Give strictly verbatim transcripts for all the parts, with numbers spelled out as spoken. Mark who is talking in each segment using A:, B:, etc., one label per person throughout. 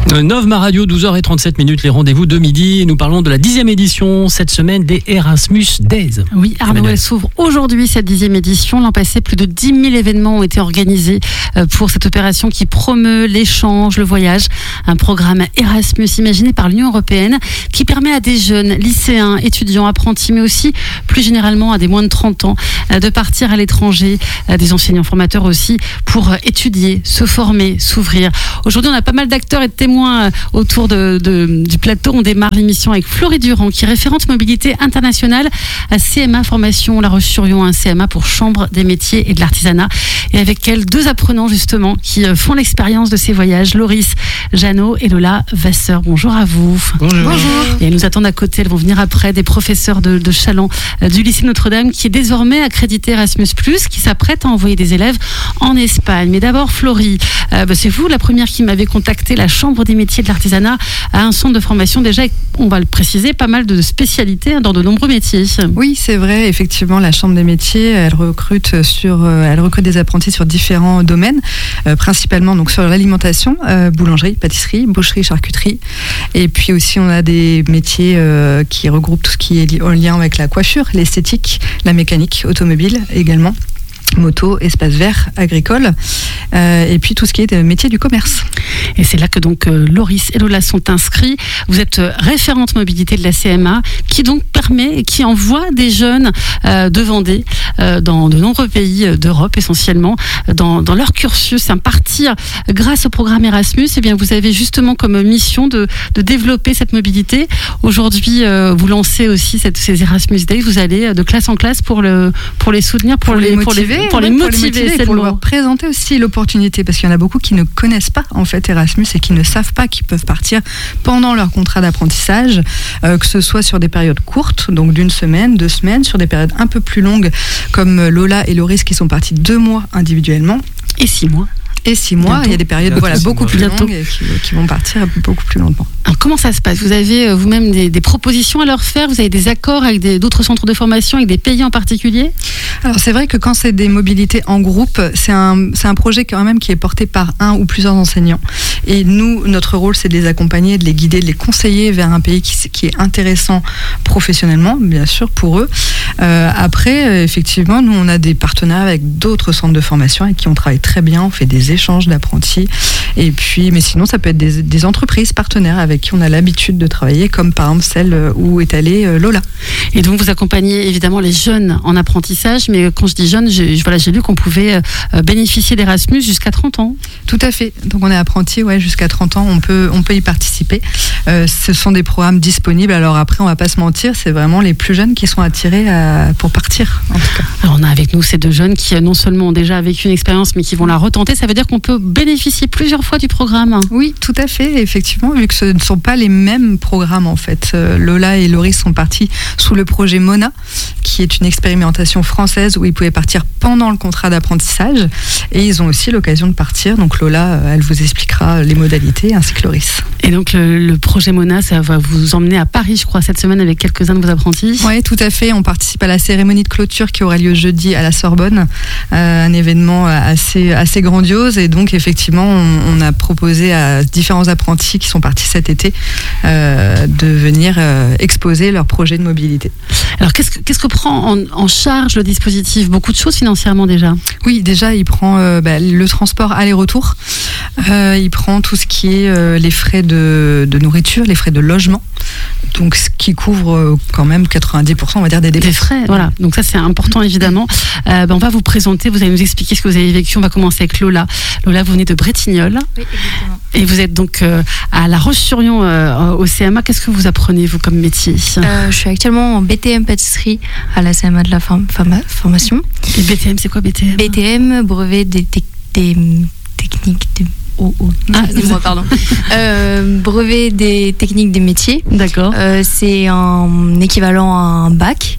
A: Nov Ma Radio, douze heures trente-sept minutes, les rendez-vous de midi. Nous parlons de la dixième édition cette semaine des Erasmus Days.
B: Oui, Arnaud, elle s'ouvre aujourd'hui cette dixième édition. L'an passé, plus de dix mille événements ont été organisés pour cette opération qui promeut l'échange, le voyage. Un programme Erasmus imaginé par l'Union européenne qui permet à des jeunes lycéens, étudiants, apprentis, mais aussi plus généralement à des moins de trente ans de partir à l'étranger, des enseignants formateurs aussi, pour étudier, se former, s'ouvrir. Aujourd'hui, on a pas mal d'acteurs et de témoins autour de, de, du plateau. On démarre l'émission avec Florie Durand, qui est référente mobilité internationale à C M A Formation La Roche-sur-Yon, un C M A pour Chambre des métiers et de l'artisanat. Et avec elle, deux apprenants justement qui font l'expérience de ces voyages, Loris Jeannot et Lola Vasseur. Bonjour à vous.
A: Bonjour.
B: Bonjour. Et elles nous attendent à côté, elles vont venir après, des professeurs de, de Challans du lycée Notre-Dame, qui est désormais accrédité Erasmus plus, qui s'apprête à envoyer des élèves en Espagne. Mais d'abord, Florie, euh, bah, c'est vous la première qui m'avait contacté, la Chambre des métiers de l'artisanat a un centre de formation déjà, on va le préciser, pas mal de spécialités dans de nombreux métiers.
C: Oui, c'est vrai, effectivement, la Chambre des métiers, elle recrute sur, elle recrute des apprentis sur différents domaines, euh, principalement donc sur l'alimentation, euh, boulangerie, pâtisserie, boucherie, charcuterie, et puis aussi on a des métiers euh, qui regroupent tout ce qui est en lien avec la coiffure, l'esthétique, la mécanique, automobile également. Moto, espace vert, agricole, euh, et puis tout ce qui est métier du commerce.
B: Et c'est là que donc euh, Loris et Lola sont inscrits. Vous êtes euh, référente mobilité de la C M A, qui donc permet et qui envoie des jeunes euh, de Vendée euh, dans de nombreux pays d'Europe essentiellement, dans, dans leur cursus, à partir grâce au programme Erasmus. Et bien vous avez justement comme mission de, de développer cette mobilité. Aujourd'hui, euh, vous lancez aussi cette, ces Erasmus Days. Vous allez de classe en classe pour le pour les soutenir, pour,
C: pour les,
B: les
C: motiver.
B: Pour les,
C: ouais,
B: motiver,
C: pour les motiver,
B: c'est
C: pour
B: le
C: leur présenter aussi l'opportunité, parce qu'il y en a beaucoup qui ne connaissent pas en fait Erasmus et qui ne savent pas qu'ils peuvent partir pendant leur contrat d'apprentissage, euh, que ce soit sur des périodes courtes, donc d'une semaine, deux semaines, sur des périodes un peu plus longues, comme Lola et Loris qui sont partis deux mois individuellement.
B: Et six mois.
C: Et six mois,
B: bientôt.
C: Il y a des périodes voilà, beaucoup plus
B: bientôt.
C: longues et qui, qui vont partir beaucoup plus longtemps.
B: Alors, comment ça se passe ? Vous avez vous-même des, des propositions à leur faire ? Vous avez des accords avec des, d'autres centres de formation, avec des pays en particulier ?
C: Alors c'est vrai que quand c'est des mobilités en groupe, c'est un, c'est un projet quand même qui est porté par un ou plusieurs enseignants. Et nous, notre rôle, c'est de les accompagner, de les guider, de les conseiller vers un pays qui, qui est intéressant professionnellement, bien sûr, pour eux. Euh, après, effectivement, nous, on a des partenaires avec d'autres centres de formation avec qui on travaille très bien, on fait des échanges d'apprentis. Et puis, mais sinon, ça peut être des, des entreprises partenaires avec qui on a l'habitude de travailler, comme par exemple celle où est allée Lola.
B: Et donc, vous accompagnez évidemment les jeunes en apprentissage, mais quand je dis jeunes, j'ai, voilà, j'ai lu qu'on pouvait bénéficier d'Erasmus jusqu'à trente ans.
C: Tout à fait. Donc, on est apprenti, ouais, jusqu'à trente ans, on peut, on peut y participer. Euh, ce sont des programmes disponibles. Alors après, on va pas se mentir, c'est vraiment les plus jeunes qui sont attirés à, pour partir, en tout cas.
B: Alors, on a avec nous ces deux jeunes qui non seulement ont déjà vécu une expérience, mais qui vont la retenter. Ça veut dire qu'on peut bénéficier plusieurs fois du programme.
C: Oui, tout à fait, effectivement, vu que ce ne sont pas les mêmes programmes, en fait. Euh, Lola et Loris sont partis sous le projet Mona, qui est une expérimentation française où ils pouvaient partir pendant le contrat d'apprentissage. Et ils ont aussi l'occasion de partir. Donc Lola, elle vous expliquera les modalités, ainsi que Loris.
B: Et donc le, le projet Mona, ça va vous emmener à Paris, je crois, cette semaine avec quelques-uns de vos apprentis.
C: Oui, tout à fait. On participe à la cérémonie de clôture qui aura lieu jeudi à la Sorbonne. Euh, un événement assez, assez grandiose. Et donc, effectivement, on, on a proposé à différents apprentis qui sont partis cet été euh, de venir euh, exposer leur projet de mobilité.
B: Alors, qu'est-ce que, qu'est-ce que prend en, en charge le dispositif ? Beaucoup de choses financièrement déjà.
C: Oui, déjà, il prend euh, bah, le transport aller-retour. Euh, il prend tout ce qui est euh, les frais de, de nourriture, les frais de logement. Donc, ce qui couvre euh, quand même quatre-vingt-dix pour cent, on va dire, des dépenses.
B: Des frais, voilà. Donc ça, c'est important, évidemment. Euh, ben, on va vous présenter, vous allez nous expliquer ce que vous avez vécu. On va commencer avec Lola. Lola, vous venez de Bretignolles.
D: Oui, exactement.
B: Et vous êtes donc euh, à La Roche-sur-Yon, euh, au C M A. Qu'est-ce que vous apprenez, vous, comme métier ?
D: euh, Je suis actuellement en B T M pâtisserie à la C M A de la form- forma- formation.
B: Et B T M, c'est quoi B T M ?
D: B T M, brevet des, des, des techniques de... Oh, oh.
B: Ah,
D: Excusez-moi, pardon. euh, brevet des techniques des métiers.
B: D'accord.
D: Euh, c'est un équivalent à un bac.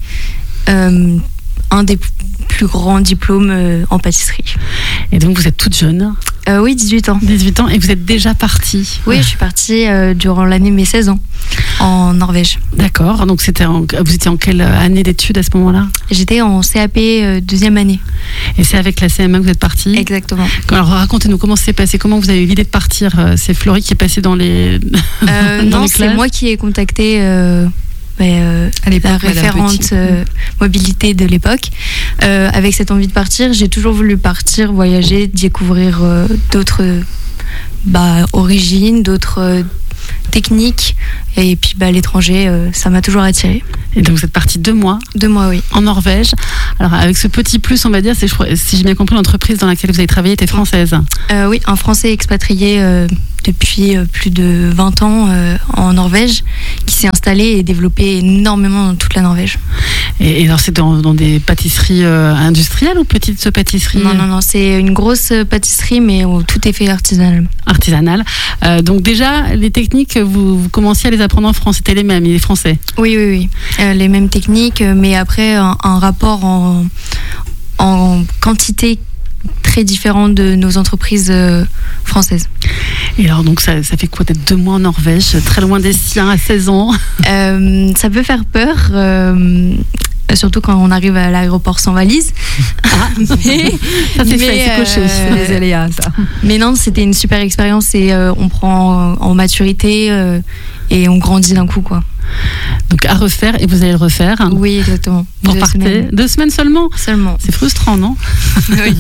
D: Euh, un des plus grands diplômes euh, en pâtisserie.
B: Et donc, vous êtes toute jeune ?
D: euh, Oui, dix-huit ans.
B: dix-huit ans, et vous êtes déjà partie ?
D: Oui, je suis partie euh, durant l'année mes seize ans. en Norvège.
B: D'accord, donc c'était en, vous étiez en quelle année d'études à ce moment-là?
D: J'étais en C A P euh, deuxième année.
B: Et c'est avec la C M A que vous êtes partie?
D: Exactement.
B: Alors racontez-nous comment ça s'est passé, comment vous avez eu l'idée de partir? C'est Florie qui est passée dans les
D: euh,
B: dans
D: Non,
B: les
D: c'est moi qui ai contacté euh, bah, euh, la référente euh, mobilité de l'époque. Euh, avec cette envie de partir, j'ai toujours voulu partir, voyager, découvrir euh, d'autres bah, origines, d'autres euh, techniques. Et puis bah, l'étranger, euh, ça m'a toujours attirée.
B: Et donc vous êtes partie deux mois.
D: Deux mois, oui.
B: En Norvège. Alors avec ce petit plus, on va dire, c'est, je crois, si j'ai bien compris, l'entreprise dans laquelle vous avez travaillé était française.
D: Euh, oui, un Français expatrié euh, depuis euh, plus de vingt ans euh, en Norvège, qui s'est installé et développé énormément dans toute la Norvège.
B: Et, et alors c'est dans, dans des pâtisseries euh, industrielles ou petites pâtisseries?
D: Non, non, non, c'est une grosse pâtisserie, mais où tout est fait artisanal.
B: Artisanal. Euh, donc déjà, les techniques, vous, vous commenciez à les apprendre en France, c'était les mêmes, les Français?
D: Oui, oui, oui. Euh, les mêmes techniques, mais après un, un rapport en, en quantité très différent de nos entreprises euh, françaises.
B: Et alors donc ça, ça fait quoi d'être deux mois en Norvège, très loin des siens à seize ans?
D: euh, Ça peut faire peur, euh, surtout quand on arrive à l'aéroport sans valise.
B: Ah, mais, ça c'est mais, fait, c'est coché,
C: euh, c'est les aléas ça.
D: Mais non, c'était une super expérience et euh, on prend en maturité euh, et on grandit d'un coup, quoi.
B: Donc à refaire, et vous allez le refaire?
D: Oui, exactement.
B: Vous repartez semaines. Deux semaines seulement?
D: Seulement.
B: C'est frustrant, non?
D: Oui.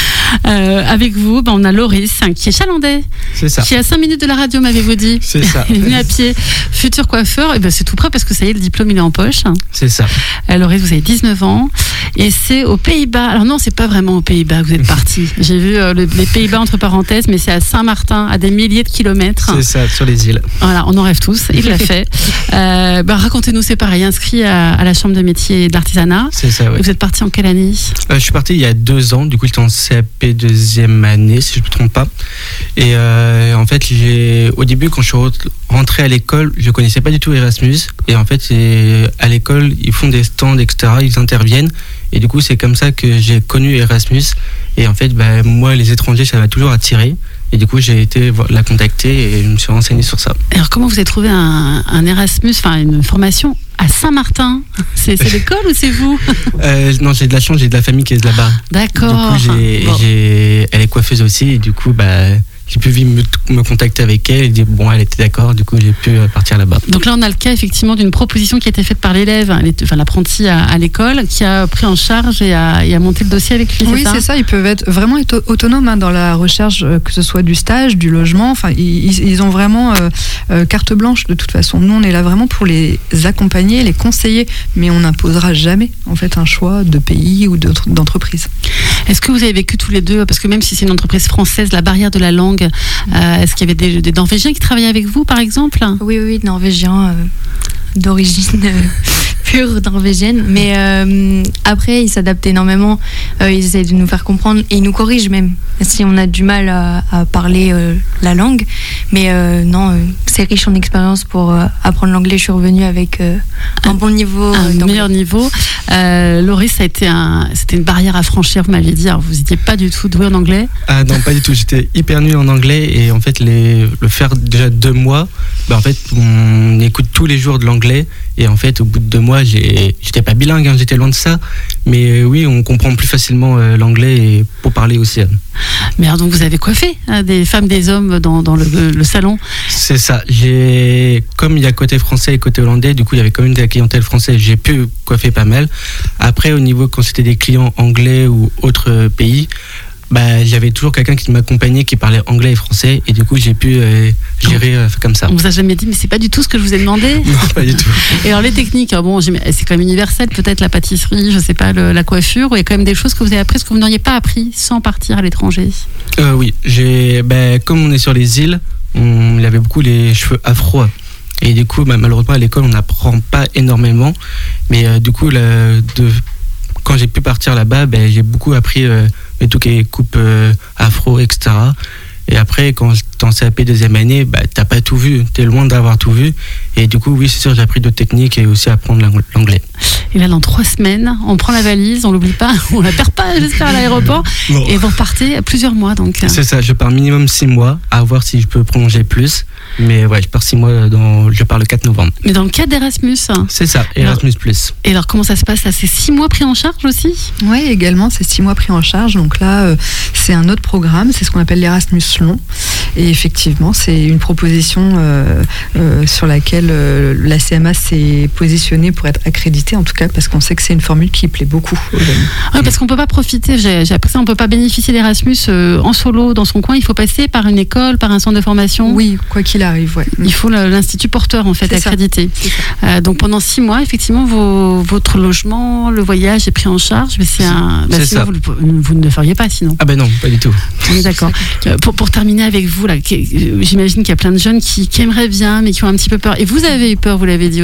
B: euh, avec vous, ben, on a Loris, hein, qui est chalandais.
E: C'est ça.
B: Qui est à cinq minutes de la radio, m'avez-vous dit?
E: C'est ça.
B: Il est venu à pied. Futur coiffeur, et ben c'est tout prêt parce que ça y est, le diplôme il est en poche.
E: C'est ça.
B: Euh, Loris, vous avez dix-neuf ans et c'est aux Pays-Bas. Alors non, c'est pas vraiment aux Pays-Bas que vous êtes parti. J'ai vu euh, le, les Pays-Bas entre parenthèses, mais c'est à Saint-Martin, à des milliers de kilomètres.
E: C'est ça, sur les îles.
B: Voilà, on en rêve tous. Il l'a fait. Euh, bah, racontez-nous, c'est pareil, inscrit à, à la Chambre de métier et de l'artisanat.
E: C'est ça, oui.
B: Vous êtes parti en quelle année?
E: euh, Je suis parti il y a deux ans, du coup j'étais en C A P deuxième année, si je ne me trompe pas. Et euh, en fait, j'ai, au début, quand je suis rentré à l'école, je ne connaissais pas du tout Erasmus. Et en fait, c'est, à l'école, ils font des stands, et cetera, ils interviennent. Et du coup, c'est comme ça que j'ai connu Erasmus. Et en fait, bah, moi, les étrangers, ça m'a toujours attiré. Et du coup, j'ai été la contacter et je me suis renseigné sur ça.
B: Alors, comment vous avez trouvé un, un Erasmus, enfin une formation à Saint-Martin? C'est, c'est l'école ou c'est vous? euh,
E: Non, j'ai de la chance, j'ai de la famille qui est de là-bas.
B: D'accord.
E: Du coup, j'ai, bon. j'ai, elle est coiffeuse aussi. Et du coup, bah, j'ai pu me, me contacter avec elle et dire bon, elle était d'accord, du coup j'ai pu partir là-bas.
B: Donc là on a le cas effectivement d'une proposition qui a été faite par l'élève, enfin l'apprenti à, à l'école, qui a pris en charge et a, et a monté le dossier avec lui.
C: Oui,
B: c'est ça,
C: c'est ça, ils peuvent être vraiment être autonomes hein, dans la recherche, que ce soit du stage, du logement, enfin ils, ils ont vraiment euh, euh, carte blanche de toute façon. Nous on est là vraiment pour les accompagner, les conseiller, mais on n'imposera jamais en fait un choix de pays ou d'entreprise.
B: Est-ce que vous avez vécu tous les deux, parce que même si c'est une entreprise française, la barrière de la langue, euh, est-ce qu'il y avait des, des Norvégiens qui travaillaient avec vous par exemple?
D: Oui, oui, Norvégiens euh, d'origine euh, pure norvégienne, mais euh, après ils s'adaptent énormément, euh, ils essaient de nous faire comprendre et ils nous corrigent même si on a du mal à, à parler euh, la langue, mais euh, non, euh, c'est riche en expérience pour euh, apprendre l'anglais. Je suis revenue avec euh, un bon niveau,
B: un
D: euh,
B: meilleur niveau. Euh, Loris, ça a été un, c'était une barrière à franchir, vous m'aviez dit. Alors, vous n'étiez pas du tout doué en anglais?
E: Ah non, pas du tout. J'étais hyper nul en anglais et en fait, les, le faire déjà deux mois, bah en fait, on écoute tous les jours de l'anglais et en fait, au bout de deux mois, j'ai, j'étais pas bilingue, hein, j'étais loin de ça, mais euh, oui, on comprend plus facilement euh, l'anglais et pour parler aussi. Hein.
B: Mais alors, donc vous avez coiffé hein, des femmes, des hommes dans, dans le, le salon?
E: C'est ça. J'ai, comme il y a côté français et côté hollandais, du coup, il y avait quand même de la clientèle française. J'ai pu coiffer pas mal. Après, au niveau quand c'était des clients anglais ou autres pays, bah, j'avais toujours quelqu'un qui m'accompagnait qui parlait anglais et français et du coup j'ai pu euh, gérer euh, comme ça.
B: On vous a jamais dit mais c'est pas du tout ce que je vous ai demandé?
E: Non, pas du tout.
B: Et alors les techniques, bon, c'est quand même universel, peut-être la pâtisserie, je sais pas, le, la coiffure, ou il y a quand même des choses que vous avez apprises que vous n'auriez pas appris sans partir à l'étranger?
E: euh, Oui, j'ai, bah, comme on est sur les îles, on, il avait beaucoup les cheveux afro. Et du coup, bah, malheureusement à l'école on n'apprend pas énormément, mais euh, du coup là, de, quand j'ai pu partir là-bas, bah, j'ai beaucoup appris euh, tout qui est coupe euh, afro, et cetera. Et après, quand t'es en C A P deuxième année, bah, t'as pas tout vu, t'es loin d'avoir tout vu. Et du coup, oui, c'est sûr, j'ai appris d'autres techniques et aussi apprendre l'anglais.
B: Et là, dans trois semaines, on prend la valise, on l'oublie pas, on la perd pas, j'espère, à l'aéroport.
E: Bon.
B: Et vous repartez plusieurs mois, donc.
E: C'est ça, je pars minimum six mois, à voir si je peux prolonger plus. Mais ouais, je pars six mois, dans, je pars le quatre novembre.
B: Mais dans le cadre d'Erasmus.
E: C'est ça, Erasmus plus.
B: Et alors, comment ça se passe? C'est six mois pris en charge aussi?
C: Oui, également, c'est six mois pris en charge. Donc là, euh, c'est un autre programme, c'est ce qu'on appelle l'Erasmus long. Et effectivement, c'est une proposition euh, euh, sur laquelle euh, la C M A s'est positionnée pour être accréditée, en tout cas, parce qu'on sait que c'est une formule qui plaît beaucoup aux jeunes.
B: Oui, parce qu'on ne peut pas profiter, j'ai, j'ai appris ça, on ne peut pas bénéficier d'Erasmus euh, en solo dans son coin, il faut passer par une école, par un centre de formation.
C: Oui, quoi qu'il arrive, ouais.
B: Il faut le, l'institut porteur, en fait,
C: C'est ça.
B: accrédité.
C: C'est ça.
B: Euh, donc pendant six mois, effectivement, vos, votre logement, le voyage est pris en charge, mais c'est un. Bah,
E: C'est
B: sinon,
E: ça.
B: vous, le- vous ne le feriez pas, sinon.
E: Ah ben non, pas du tout.
B: On est d'accord. Euh, Pour, pour terminer avec vous, là, qui- j'imagine qu'il y a plein de jeunes qui, qui aimeraient bien, mais qui ont un petit peu peur. Et vous avez eu peur, vous l'avez dit